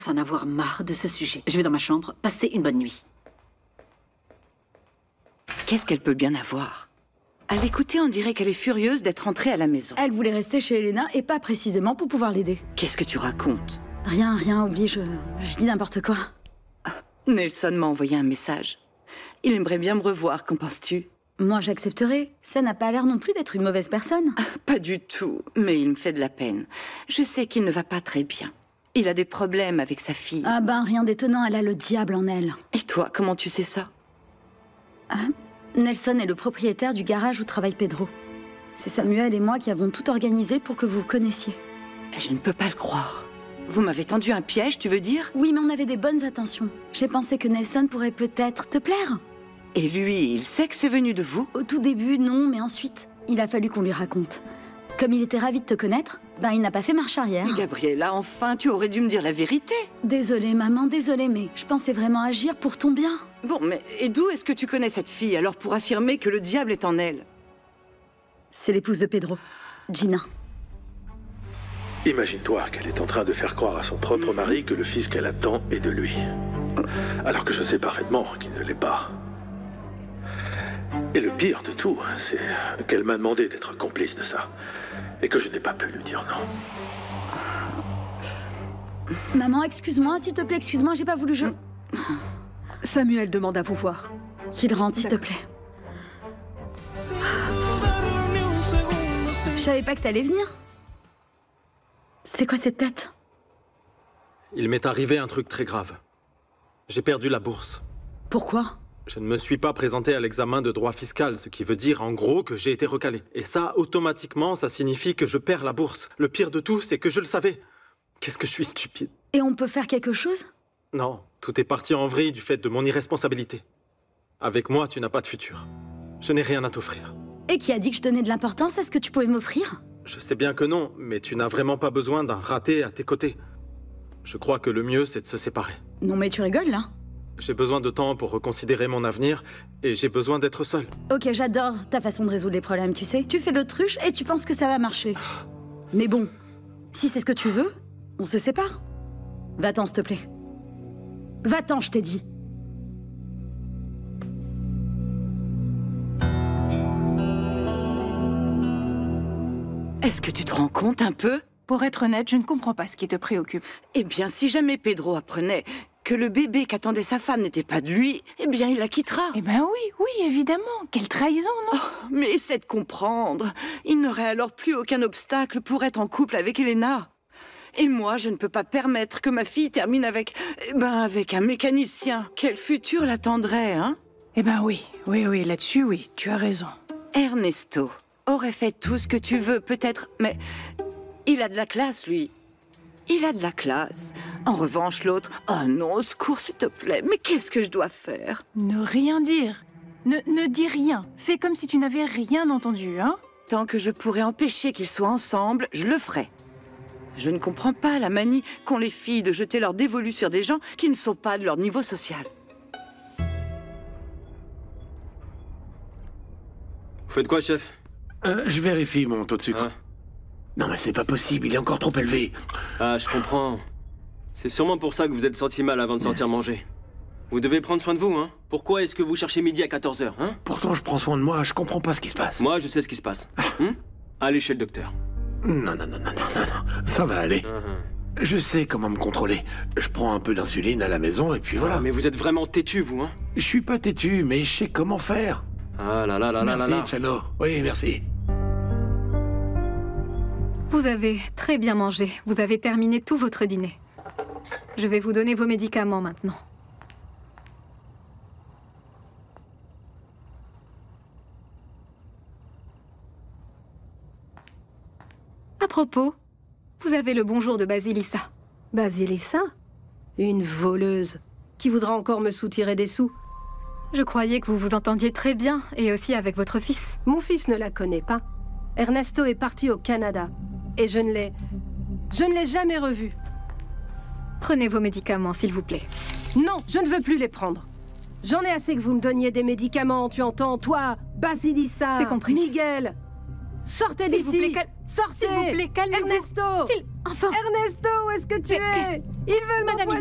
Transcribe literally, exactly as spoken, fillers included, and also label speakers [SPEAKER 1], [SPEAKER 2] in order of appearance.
[SPEAKER 1] En avoir marre de ce sujet. Je vais dans ma chambre, passer une bonne nuit.
[SPEAKER 2] Qu'est-ce qu'elle peut bien avoir? À l'écouter, on dirait qu'elle est furieuse d'être entrée à la maison.
[SPEAKER 3] Elle voulait rester chez Elena et pas précisément pour pouvoir l'aider.
[SPEAKER 2] Qu'est-ce que tu racontes?
[SPEAKER 3] Rien, rien, oublie, je, je dis n'importe quoi.
[SPEAKER 2] Nelson m'a envoyé un message. Il aimerait bien me revoir, qu'en penses-tu?
[SPEAKER 3] Moi, j'accepterai. Ça n'a pas l'air non plus d'être une mauvaise personne.
[SPEAKER 2] Ah, pas du tout, mais il me fait de la peine. Je sais qu'il ne va pas très bien. Il a des problèmes avec sa fille.
[SPEAKER 3] Ah ben, rien d'étonnant, elle a le diable en elle.
[SPEAKER 2] Et toi, comment tu sais ça?
[SPEAKER 3] Ah, Nelson est le propriétaire du garage où travaille Pedro. C'est Samuel et moi qui avons tout organisé pour que vous vous connaissiez.
[SPEAKER 2] Je ne peux pas le croire. Vous m'avez tendu un piège, tu veux dire?
[SPEAKER 3] Oui, mais on avait des bonnes intentions. J'ai pensé que Nelson pourrait peut-être te plaire.
[SPEAKER 2] Et lui, il sait que c'est venu de vous?
[SPEAKER 3] Au tout début, non, mais ensuite, il a fallu qu'on lui raconte. Comme il était ravi de te connaître, ben il n'a pas fait marche arrière.
[SPEAKER 2] Mais Gabriella, enfin, tu aurais dû me dire la vérité.
[SPEAKER 3] Désolée, maman, désolée, mais je pensais vraiment agir pour ton bien.
[SPEAKER 2] Bon, mais et d'où est-ce que tu connais cette fille, alors pour affirmer que le diable est en elle?
[SPEAKER 3] C'est l'épouse de Pedro, Gina.
[SPEAKER 4] Imagine-toi qu'elle est en train de faire croire à son propre mari que le fils qu'elle attend est de lui. Alors que je sais parfaitement qu'il ne l'est pas. Et le pire de tout, c'est qu'elle m'a demandé d'être complice de ça. Et que je n'ai pas pu lui dire non.
[SPEAKER 3] Maman, excuse-moi, s'il te plaît, excuse-moi, j'ai pas voulu je...
[SPEAKER 5] Samuel demande à vous voir.
[SPEAKER 3] Qu'il rentre, s'il te plaît. Je savais pas que t'allais venir. C'est quoi cette tête?
[SPEAKER 6] Il m'est arrivé un truc très grave. J'ai perdu la bourse.
[SPEAKER 3] Pourquoi?
[SPEAKER 6] Je ne me suis pas présenté à l'examen de droit fiscal, ce qui veut dire en gros que j'ai été recalé. Et ça, automatiquement, ça signifie que je perds la bourse. Le pire de tout, c'est que je le savais. Qu'est-ce que je suis stupide.
[SPEAKER 3] Et on peut faire quelque chose?
[SPEAKER 6] Non, tout est parti en vrille du fait de mon irresponsabilité. Avec moi, tu n'as pas de futur. Je n'ai rien à t'offrir.
[SPEAKER 3] Et qui a dit que je donnais de l'importance à ce que tu pouvais m'offrir?
[SPEAKER 6] Je sais bien que non, mais tu n'as vraiment pas besoin d'un raté à tes côtés. Je crois que le mieux, c'est de se séparer.
[SPEAKER 3] Non mais tu rigoles, là?
[SPEAKER 6] J'ai besoin de temps pour reconsidérer mon avenir, et j'ai besoin d'être seul.
[SPEAKER 3] Ok, j'adore ta façon de résoudre les problèmes, tu sais. Tu fais l'autruche et tu penses que ça va marcher. Mais bon, si c'est ce que tu veux, on se sépare. Va-t'en, s'il te plaît. Va-t'en, je t'ai dit.
[SPEAKER 2] Est-ce que tu te rends compte un peu?
[SPEAKER 7] Pour être honnête, je ne comprends pas ce qui te préoccupe.
[SPEAKER 2] Eh bien, si jamais Pedro apprenait que le bébé qu'attendait sa femme n'était pas de lui, eh bien, il la quittera.
[SPEAKER 7] Eh ben oui, oui, évidemment. Quelle trahison, non?
[SPEAKER 2] Oh, mais essaie de comprendre. Il n'aurait alors plus aucun obstacle pour être en couple avec Elena. Et moi, je ne peux pas permettre que ma fille termine avec... Eh ben, avec un mécanicien. Quel futur l'attendrait, hein?
[SPEAKER 7] Eh ben oui, oui, oui, là-dessus, oui, tu as raison.
[SPEAKER 2] Ernesto aurait fait tout ce que tu veux, peut-être, mais... il a de la classe, lui. Il a de la classe. En revanche, l'autre... Oh non, au secours, s'il te plaît. Mais qu'est-ce que je dois faire?
[SPEAKER 7] Ne rien dire. Ne, ne dis rien. Fais comme si tu n'avais rien entendu, hein?
[SPEAKER 2] Tant que je pourrais empêcher qu'ils soient ensemble, je le ferai. Je ne comprends pas la manie qu'ont les filles de jeter leur dévolu sur des gens qui ne sont pas de leur niveau social.
[SPEAKER 8] Vous faites quoi, chef?
[SPEAKER 9] euh, Je vérifie mon taux de sucre.
[SPEAKER 8] Ah.
[SPEAKER 9] Non mais c'est pas possible, il est encore trop élevé.
[SPEAKER 8] Ah, je comprends. C'est sûrement pour ça que vous êtes senti mal avant de sortir manger. Vous devez prendre soin de vous, hein? Pourquoi est-ce que vous cherchez midi à quatorze heures, hein?
[SPEAKER 9] Pourtant je prends soin de moi, je comprends pas ce qui se passe.
[SPEAKER 8] Moi, je sais ce qui se passe. Hum? Allez chez le docteur.
[SPEAKER 9] Non, non, non, non, non, non, non, ça va aller.
[SPEAKER 8] Uh-huh.
[SPEAKER 9] Je sais comment me contrôler. Je prends un peu d'insuline à la maison et puis voilà.
[SPEAKER 8] Ah, mais vous êtes vraiment têtu, vous, hein?
[SPEAKER 9] Je suis pas têtu, mais je sais comment faire.
[SPEAKER 8] Ah là là là là là là.
[SPEAKER 9] Merci, Chano. Oui, merci.
[SPEAKER 10] Vous avez très bien mangé. Vous avez terminé tout votre dîner. Je vais vous donner vos médicaments maintenant. À propos, vous avez le bonjour de Basilissa.
[SPEAKER 5] Basilissa? Une voleuse qui voudra encore me soutirer des sous.
[SPEAKER 10] Je croyais que vous vous entendiez très bien, et aussi avec votre fils.
[SPEAKER 5] Mon fils ne la connaît pas. Ernesto est parti au Canada. Et je ne l'ai... Je ne l'ai jamais revu.
[SPEAKER 10] Prenez vos médicaments, s'il vous plaît.
[SPEAKER 5] Non, je ne veux plus les prendre. J'en ai assez que vous me donniez des médicaments, tu entends? Toi, Basilissa,
[SPEAKER 10] c'est compris.
[SPEAKER 5] Miguel, sortez d'ici.
[SPEAKER 10] Cal...
[SPEAKER 5] Sortez.
[SPEAKER 10] S'il vous plaît, calmez-vous.
[SPEAKER 5] Ernesto.
[SPEAKER 10] S'il... Enfin.
[SPEAKER 5] Ernesto, où est-ce que tu
[SPEAKER 10] Mais,
[SPEAKER 5] es? Ils veulent
[SPEAKER 10] Madame